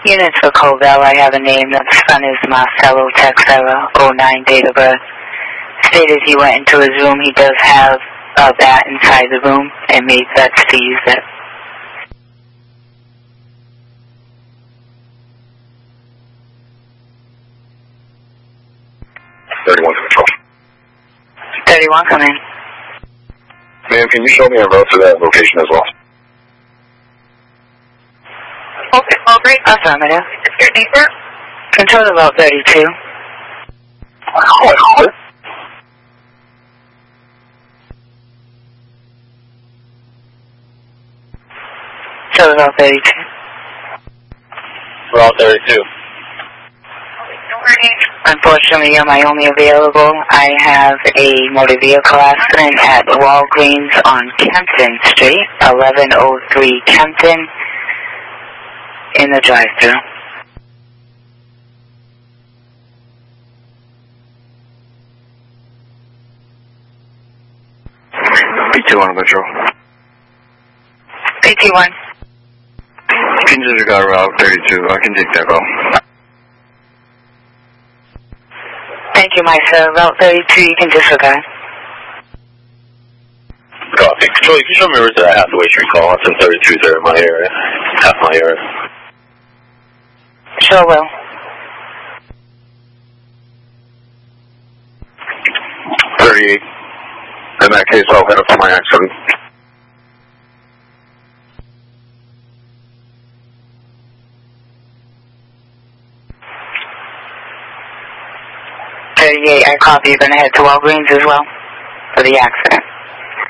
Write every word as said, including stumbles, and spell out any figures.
Units for Covell, I have a name. The son is Marcelo Texera, oh nine date of birth. Stated he went into his room. He does have a bat inside the room and made threats to use it. thirty-one to control. thirty-one, come in. Ma'am, can you show me a route to that location as well? Okay, well, great. Affirmative. Your neighbor? Control about thirty-two. Hold hold it. Control about thirty-two. Route thirty-two. Unfortunately, you're my only available. I have a motor vehicle accident at Walgreens on Kempton Street, eleven oh three Kempton, in the drive-thru. B two on control. B T one. Can you just got route thirty-two? I can take that call. Thank you, my sir. Route thirty-two, you can disregard. Copy. Control, can you show me where to that Hathaway Street call? It's in thirty-two there in my area. Half my area. Sure will. thirty-eight. In that case, I'll head up to my accident. thirty-eight, I copy. You're going to head to Walgreens as well for the accident.